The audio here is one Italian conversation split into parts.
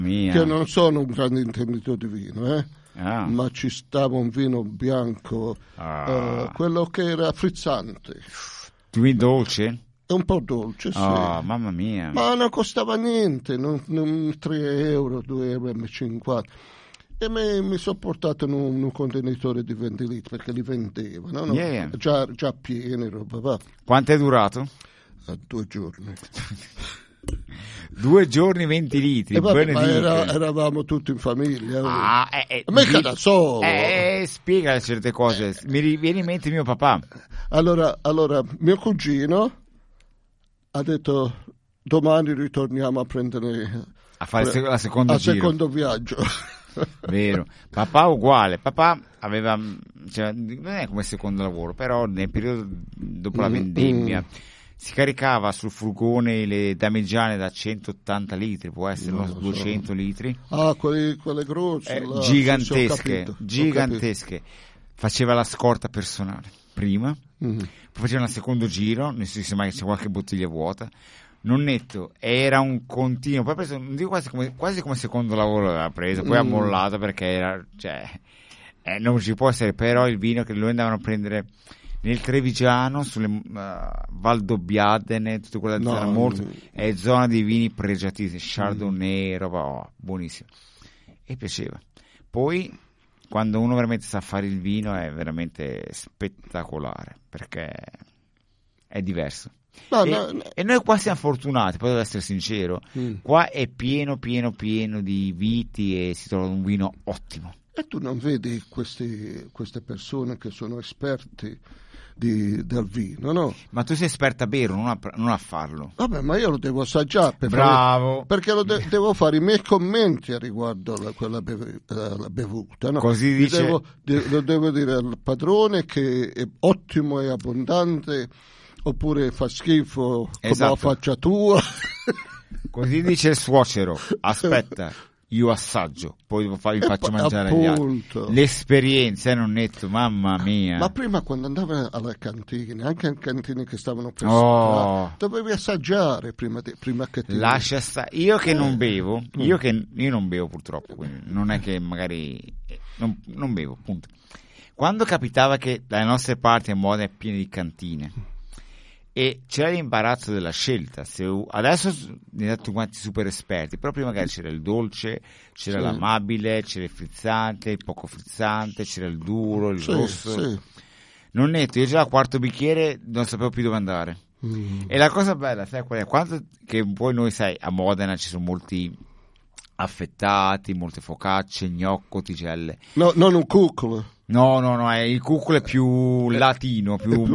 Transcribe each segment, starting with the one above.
Mia. che non sono un grande intenditore di vino, Ah. ma ci stava un vino bianco, quello che era frizzante, Tu dolce? è un po' dolce, sì. Mamma mia. Ma non costava niente, 3 euro, 2,50 euro. E mi sono portato in un contenitore di 20 litri perché li vendevano, no? Yeah. Già pieni, roba, va. Quanto è durato? 2 giorni. 2 giorni, 20 litri. Vabbè, ma benedite. eravamo tutti in famiglia. Mica da solo. Spiega certe cose. Viene in mente mio papà. Allora, mio cugino ha detto: domani ritorniamo a prendere A fare la seconda giro. secondo viaggio. Vero. Papà uguale. Papà aveva, cioè, non è come secondo lavoro, però nel periodo dopo la vendemmia si caricava sul furgone le damigiane da 180 litri, può essere 200 litri. Quelle grosse, là, gigantesche, ho gigantesche. Faceva la scorta personale prima, poi faceva il secondo giro, non so se mai c'è qualche bottiglia vuota. Non netto, era un continuo, poi preso, non dico quasi come secondo lavoro l'aveva preso, poi ha mollato perché era, non ci può essere, però il vino che lui andavano a prendere nel Trevigiano, sulle Valdobbiadene, tutto quella zona molto, è zona di vini pregiatissimi, Chardonnay, roba buonissima, e piaceva. Poi quando uno veramente sa fare il vino è veramente spettacolare, perché è diverso. E noi qua siamo fortunati, poi devo essere sincero, qua è pieno di viti e si trova un vino ottimo. E tu non vedi queste persone che sono esperti del vino, no? Ma tu sei esperta a bere, non a farlo. Vabbè, ma io lo devo assaggiare Bravo. perché devo fare i miei commenti a riguardo quella la bevuta, no? Così dice. Lo devo dire al padrone che è ottimo e abbondante, oppure fa schifo come la faccia tua. Così dice il suocero. Aspetta, io assaggio, poi vi faccio mangiare agli altri. L'esperienza, non netto, mamma mia. Ma prima, quando andavi alle cantine, anche in cantine che stavano per strada, dovevi assaggiare prima che ti... Lascia stare. Io che non bevo, io non bevo purtroppo, quindi non è che magari non bevo, punto. Quando capitava che dalle nostre parti a Modena è pieno di cantine e c'era l'imbarazzo della scelta, adesso ne date tutti quanti super esperti, però prima magari c'era il dolce, c'era l'amabile, c'era il frizzante, il poco frizzante, c'era il duro, il rosso. Non netto, io già al quarto bicchiere non sapevo più dove andare. E la cosa bella, sai qual è? Quanto che poi noi, sai, a Modena ci sono molti affettati, molte focacce, gnocco, tigelle. No, non un cucolo. No, il cucolo è più latino,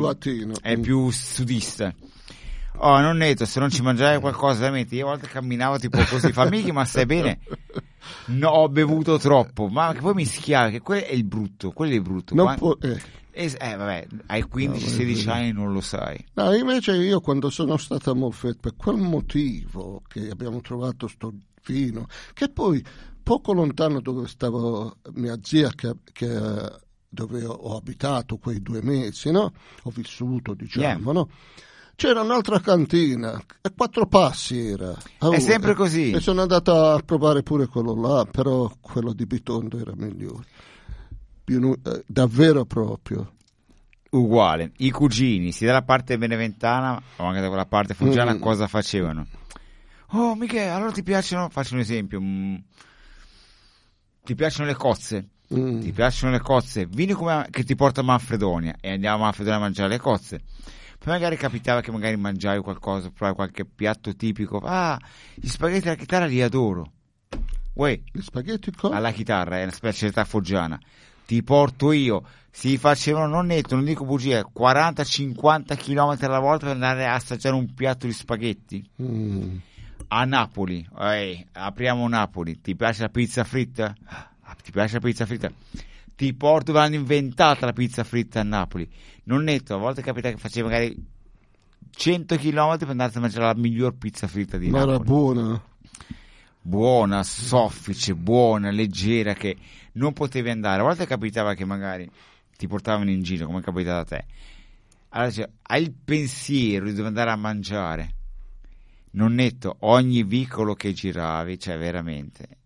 è più sudista. Non netto, se non ci mangiavi qualcosa, veramente, io a volte camminavo tipo così, famiglia, ma stai bene? No, ho bevuto troppo, ma che poi mi schiava, che quello è il brutto. Vabbè, hai 15-16 anni non lo sai. No, invece io quando sono stato a Molfetta, per quel motivo che abbiamo trovato sto vino, che poi poco lontano dove stava mia zia, dove ho abitato quei 2 mesi, no? Ho vissuto, diciamo, no? C'era un'altra cantina, a 4 passi era. È sempre così. E sono andato a provare pure quello là, però quello di Bitondo era migliore. Davvero proprio. Uguale. I cugini, sia dalla parte beneventana o anche da quella parte foggiana, cosa facevano? Oh, Michele, allora ti piacciono? Faccio un esempio. Ti piacciono le cozze? Ti piacciono le cozze? Vieni che ti porta a Manfredonia e andiamo a Manfredonia a mangiare le cozze. Poi magari capitava che magari mangiavi qualcosa, provavi qualche piatto tipico. Gli spaghetti alla chitarra li adoro. Gli spaghetti alla chitarra è una specialità foggiana. Ti porto io. Si facevano, non netto, non dico bugie, 40-50 km alla volta per andare a assaggiare un piatto di spaghetti. A Napoli, apriamo Napoli. Ti piace la pizza fritta? Ti piace la pizza fritta? Ti porto dove hanno inventata la pizza fritta a Napoli. Non netto, a volte capita che facevi magari 100 km per andare a mangiare la miglior pizza fritta di Napoli. Ma era buona, soffice, buona, leggera, che non potevi andare. A volte capitava che magari ti portavano in giro, come è capitato a te. Allora hai il pensiero di dover andare a mangiare. Nonnetto, ogni vicolo che giravi, cioè veramente